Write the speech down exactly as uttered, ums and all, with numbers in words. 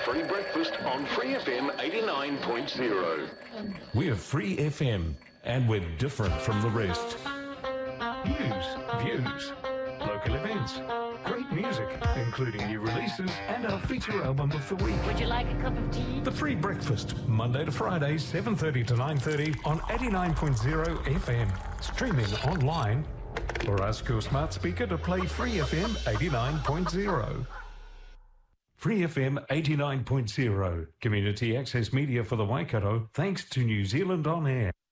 Free Breakfast on Free F M eighty-nine point zero. We're Free F M, and we're different from the rest. News, views, local events, great music, including new releases, and our feature album of the week. Would you like a cup of tea? The Free Breakfast, Monday to Friday, seven thirty to nine thirty on eighty-nine point zero F M. Streaming online, or ask your smart speaker to play Free F M eighty-nine point zero. Free F M eighty-nine point zero, community access media for the Waikato, thanks to New Zealand On Air.